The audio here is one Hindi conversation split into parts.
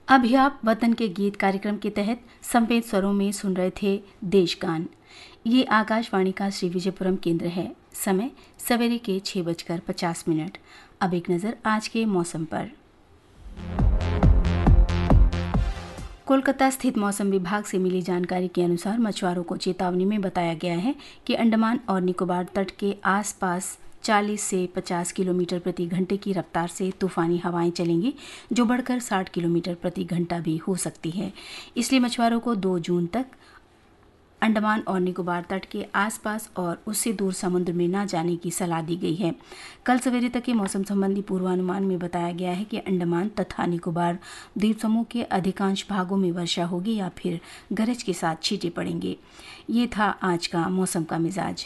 अभी आप वतन के गीत कार्यक्रम के तहत संवेद स्वरों में सुन रहे थे देशगान। ये आकाशवाणी का श्री विजयपुरम केंद्र है। समय सवेरे के 6:50। अब एक नज़र आज के मौसम पर। कोलकाता स्थित मौसम विभाग से मिली जानकारी के अनुसार मछुआरों को चेतावनी में बताया गया है कि अंडमान और निकोबार तट के आसपास 40 से 50 किलोमीटर प्रति घंटे की रफ्तार से तूफानी हवाएं चलेंगी, जो बढ़कर 60 किलोमीटर प्रति घंटा भी हो सकती है। इसलिए मछुआरों को 2 जून तक अंडमान और निकोबार तट के आसपास और उससे दूर समुद्र में न जाने की सलाह दी गई है। कल सवेरे तक के मौसम संबंधी पूर्वानुमान में बताया गया है कि अंडमान तथा निकोबार द्वीप समूह के अधिकांश भागों में वर्षा होगी या फिर गरज के साथ छींटे पड़ेंगे। ये था आज का मौसम का मिजाज।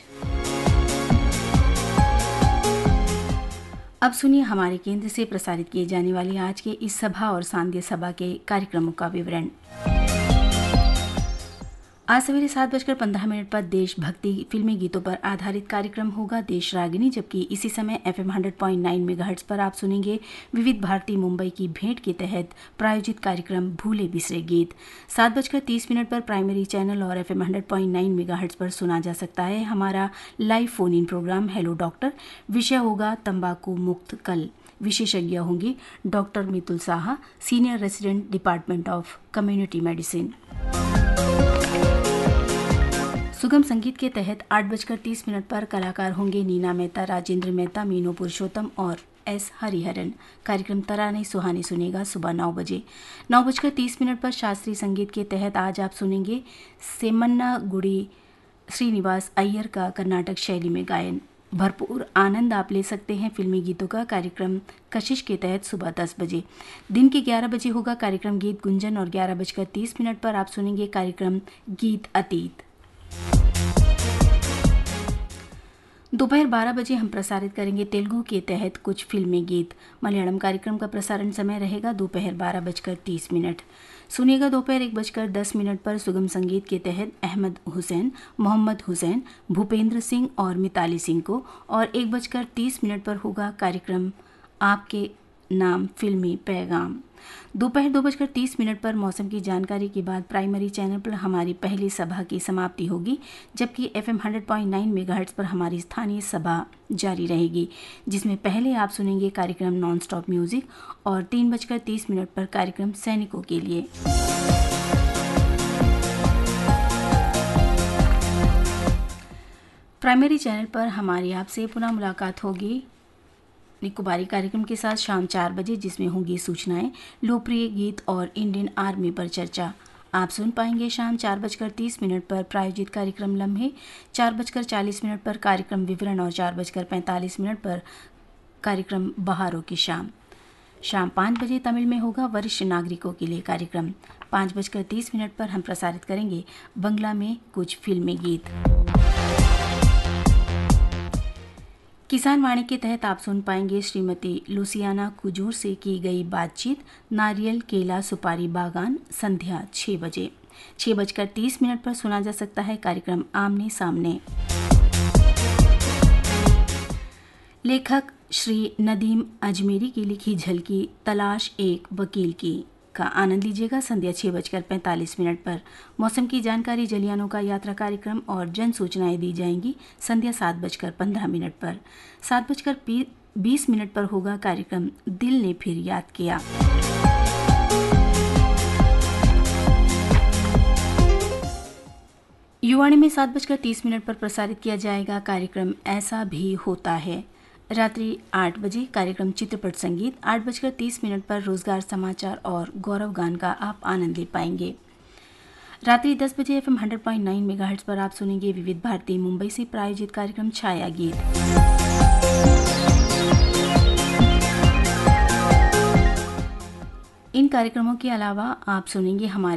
अब सुनिए हमारे केंद्र से प्रसारित किए जाने वाली आज के इस सभा और सांध्य सभा के कार्यक्रमों का विवरण। आज सवेरे 7:15 पर देशभक्ति फिल्मी गीतों पर आधारित कार्यक्रम होगा देश रागिनी, जबकि इसी समय FM 100.9 मेगाहर्ट्ज पर आप सुनेंगे विविध भारती मुंबई की भेंट के तहत प्रायोजित कार्यक्रम भूले बिसरे गीत। 7:30 पर प्राइमरी चैनल और FM 100.9 मेगाहर्ट्ज पर सुना जा सकता है हमारा live phone in programme hello doctor. विषय होगा तंबाकू मुक्त कल। विशेषज्ञ होंगी doctor Mitul Saha, senior resident department of community medicine. सुगम संगीत के तहत 8:30 पर कलाकार होंगे नीना मेहता, राजेंद्र मेहता, मीनू पुरुषोत्तम और S हरिहरन। कार्यक्रम तराने सुहाने सुनेगा सुबह 9 बजे। 9:30 पर शास्त्रीय संगीत के तहत आज आप सुनेंगे सेमन्ना गुड़ी श्रीनिवास अय्यर का कर्नाटक शैली में गायन। भरपूर आनंद आप ले सकते हैं फिल्मी गीतों का कार्यक्रम कशिश के तहत सुबह 10 बजे। दिन के 11 बजे होगा कार्यक्रम गीत गुंजन और 11:30 पर आप सुनेंगे कार्यक्रम गीत अतीत। दोपहर 12 बजे हम प्रसारित करेंगे तेलुगु के तहत कुछ फिल्मी गीत। मलयालम कार्यक्रम का प्रसारण समय रहेगा दोपहर 12:30। सुनिएगा दोपहर 1:10 पर सुगम संगीत के तहत अहमद हुसैन, मोहम्मद हुसैन, भूपेंद्र सिंह और मिताली सिंह को, और 1:30 पर होगा कार्यक्रम आपके नाम फिल्मी पैगाम। दोपहर 2:30 पर मौसम की जानकारी के बाद प्राइमरी चैनल पर हमारी पहली सभा की समाप्ति होगी, जबकि FM 100.9 मेगाहर्ट्ज पर हमारी स्थानीय सभा जारी रहेगी, जिसमें पहले आप सुनेंगे कार्यक्रम नॉन स्टॉप म्यूजिक और 3:30 पर कार्यक्रम सैनिकों के लिए। प्राइमरी चैनल पर हमारी आपसे पुनः मुलाकात होगी निकोबारी कार्यक्रम के साथ शाम 4 बजे, जिसमें होंगी सूचनाएं, लोकप्रिय गीत और इंडियन आर्मी पर चर्चा। आप सुन पाएंगे शाम 4:30 पर प्रायोजित कार्यक्रम लम्हे, 4:40 पर कार्यक्रम विवरण और 4:45 पर कार्यक्रम बहारों की शाम। शाम 5 बजे तमिल में होगा वरिष्ठ नागरिकों के लिए कार्यक्रम। 5:30 पर हम प्रसारित करेंगे बंगला में कुछ फिल्मी गीत। किसान वाणी के तहत आप सुन पाएंगे श्रीमती लुसियाना कुजूर से की गई बातचीत, नारियल केला सुपारी बागान, संध्या 6 बजे। 6:30 पर सुना जा सकता है कार्यक्रम आमने सामने। लेखक श्री नदीम अजमेरी की लिखी झलकी तलाश एक वकील की का आनंद लीजिएगा संध्या 6:45 पर। मौसम की जानकारी, जलियानों का यात्रा कार्यक्रम और जन सूचनाएं दी जाएंगी संध्या 7:15 पर। 7:20 पर होगा कार्यक्रम दिल ने फिर याद किया। युवाणी में 7:30 पर प्रसारित किया जाएगा कार्यक्रम ऐसा भी होता है। रात्रि 8 बजे कार्यक्रम चित्रपट संगीत। 8:30 पर रोजगार समाचार और गौरव गान का आप आनंद ले पाएंगे। रात्रि 10 बजे FM 100.9 मेगाहर्ट्ज पर आप सुनेंगे विविध भारती मुंबई से प्रायोजित कार्यक्रम छाया गीत। इन कार्यक्रमों के अलावा आप सुनेंगे हमारे